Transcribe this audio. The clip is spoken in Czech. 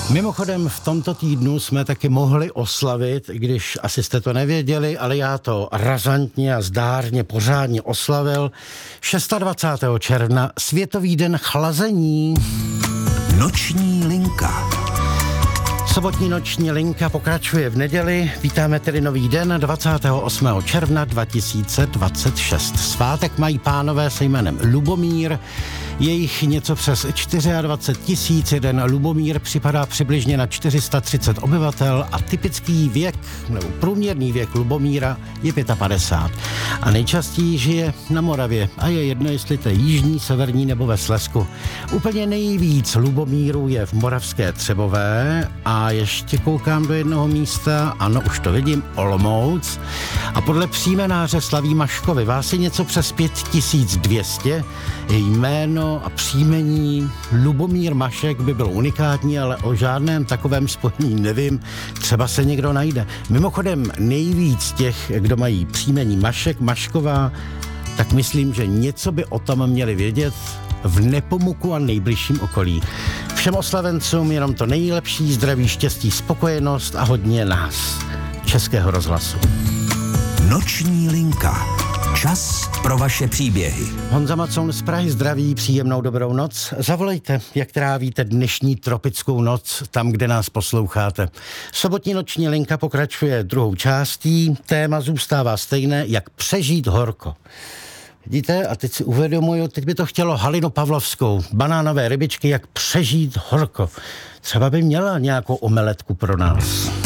Mimochodem v tomto týdnu jsme taky mohli oslavit, i když asi jste to nevěděli, ale já to razantně a zdárně pořádně oslavil. 26. června, Světový den chlazení. Noční linka. Sobotní noční linka pokračuje v neděli. Vítáme tedy nový den 28. června 2026. Svátek mají pánové se jménem Lubomír. Je jich něco přes 24 000. Jeden Lubomír připadá přibližně na 430 obyvatel a typický věk, nebo průměrný věk Lubomíra je 55. A nejčastěji žije na Moravě a je jedno, jestli to je jižní, severní nebo ve Slezsku. Úplně nejvíc Lubomírů je v Moravské Třebové a ještě koukám do jednoho místa, ano, už to vidím, Olomouc. A podle příjmenáře slaví Maškovi vás je něco přes 5200. Jméno a příjmení Lubomír Mašek by bylo unikátní, ale o žádném takovém spojení nevím, třeba se někdo najde. Mimochodem nejvíc těch, kdo mají příjmení Mašek, Mašková, tak myslím, že něco by o tom měli vědět v Nepomuku a nejbližším okolí. Všem oslavencům jenom to nejlepší, zdraví, štěstí, spokojenost a hodně nás, Českého rozhlasu. Noční linka. Čas pro vaše příběhy. Honza Macoun z Prahy zdraví, příjemnou dobrou noc. Zavolejte, jak trávíte dnešní tropickou noc tam, kde nás posloucháte. Sobotní noční linka pokračuje druhou částí. Téma zůstává stejné, jak přežít horko. Vidíte, a teď si uvědomuju, teď by to chtělo Halinu Pavlovskou, banánové rybičky, jak přežít horko. Třeba by měla nějakou omeletku pro nás.